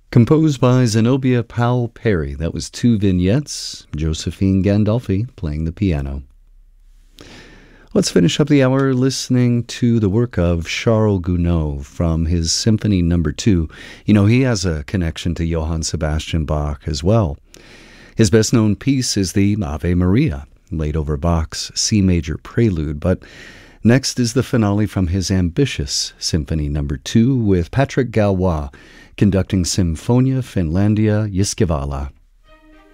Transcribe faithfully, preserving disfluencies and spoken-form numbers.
Composed by Zenobia Powell Perry. That was two vignettes, Josephine Gandolfi playing the piano. Let's finish up the hour listening to the work of Charles Gounod from his Symphony Number Two. You know, he has a connection to Johann Sebastian Bach as well. His best-known piece is the Ave Maria, laid over Bach's C major prelude, but next is the finale from his ambitious Symphony Number Two with Patrick Galois conducting Sinfonia Finlandia Jyskevala.